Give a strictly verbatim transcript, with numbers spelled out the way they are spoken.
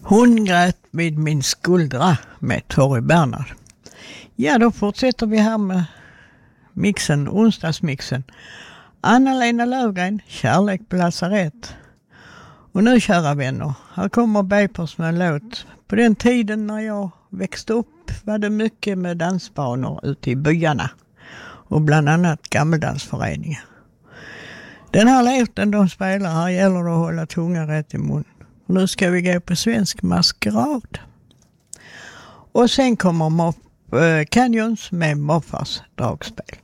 Hon grät vid min skuldra med Torry Bernhard. Ja, då fortsätter vi här med mixen, onsdagsmixen. Anna-Lena Löfgren, Kärlek på lasarett. Och nu, kära vänner, här kommer Bepers med en låt. På den tiden när jag växte upp var det mycket med dansbanor ute i byarna. Och bland annat gammeldansföreningar. Den här låten de spelar här gäller det att hålla tungan rätt i mun. Och nu ska vi gå på svensk maskerad. Och sen kommer Moff, äh, Canyons med Moffars dragspel.